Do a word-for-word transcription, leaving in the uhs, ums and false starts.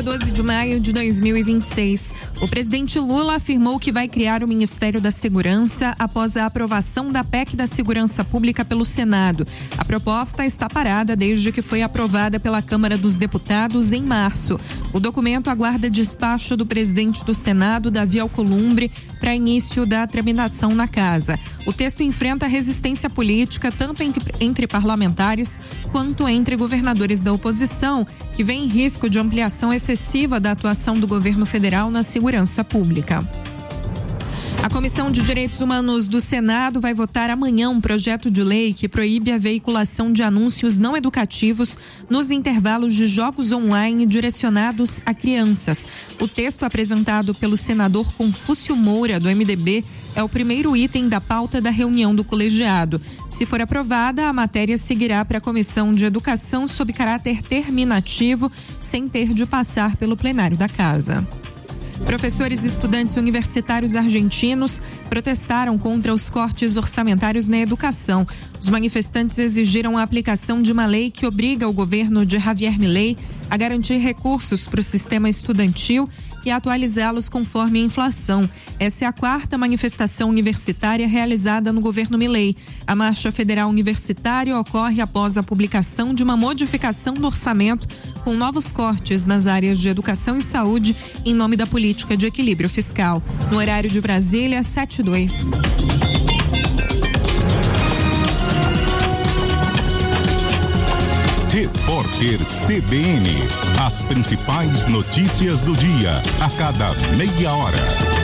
doze de maio de dois mil e vinte e seis. O presidente Lula afirmou que vai criar o Ministério da Segurança após a aprovação da P E C da Segurança Pública pelo Senado. A proposta está parada desde que foi aprovada pela Câmara dos Deputados em março. O documento aguarda despacho do presidente do Senado, Davi Alcolumbre, para início da tramitação na casa. O texto enfrenta resistência política tanto entre, entre parlamentares quanto entre governadores da oposição, que vem em risco de ampliação excessiva da atuação do governo federal na segurança pública. A Comissão de Direitos Humanos do Senado vai votar amanhã um projeto de lei que proíbe a veiculação de anúncios não educativos nos intervalos de jogos online direcionados a crianças. O texto apresentado pelo senador Confúcio Moura, do M D B, é o primeiro item da pauta da reunião do colegiado. Se for aprovada, a matéria seguirá para a Comissão de Educação sob caráter terminativo, sem ter de passar pelo plenário da Casa. Professores e estudantes universitários argentinos protestaram contra os cortes orçamentários na educação. Os manifestantes exigiram a aplicação de uma lei que obriga o governo de Javier Milei a garantir recursos para o sistema estudantil e atualizá-los conforme a inflação. Essa é a quarta manifestação universitária realizada no governo Milei. A Marcha Federal Universitária ocorre após a publicação de uma modificação do orçamento com novos cortes nas áreas de educação e saúde em nome da política de equilíbrio fiscal. No horário de Brasília, sete e dois. Repórter C B N. As principais notícias do dia, a cada meia hora.